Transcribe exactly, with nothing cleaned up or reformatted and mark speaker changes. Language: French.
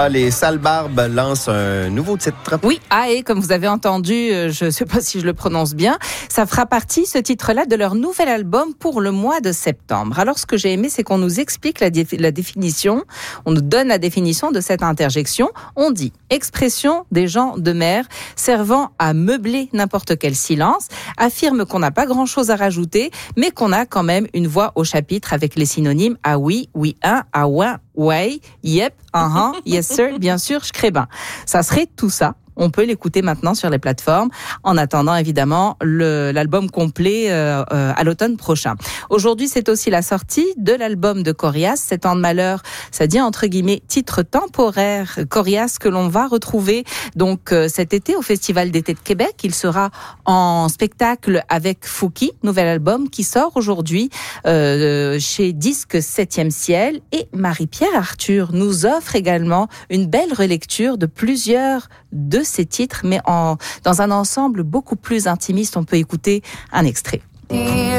Speaker 1: Les Sales Barbes lancent un nouveau titre.
Speaker 2: Oui, Ae, comme vous avez entendu, je ne sais pas si je le prononce bien, ça fera partie, ce titre-là, de leur nouvel album pour le mois de septembre. Alors, ce que j'ai aimé, c'est qu'on nous explique la, dé- la définition, on nous donne la définition de cette interjection. On dit « expression des gens de mer servant à meubler n'importe quel silence », affirme qu'on n'a pas grand-chose à rajouter, mais qu'on a quand même une voix au chapitre avec les synonymes « ah oui »,« oui un »,« ah ouais »,« ouais »,« yep »,« uh-huh »,« yes sir », bien sûr, « j'crébin ». Ça serait tout ça. On peut l'écouter maintenant sur les plateformes, en attendant évidemment le, l'album complet euh, euh, à l'automne prochain. Aujourd'hui, c'est aussi la sortie de l'album de Corias, Sept ans de malheur, ça dit entre guillemets titre temporaire. Corias que l'on va retrouver donc euh, cet été au Festival d'été de Québec. Il sera en spectacle avec Fouki, nouvel album qui sort aujourd'hui euh, chez Disque septième Ciel. Et Marie-Pierre Arthur nous offre également une belle relecture de plusieurs de ces titres, mais en, dans un ensemble beaucoup plus intimiste. On peut écouter un extrait.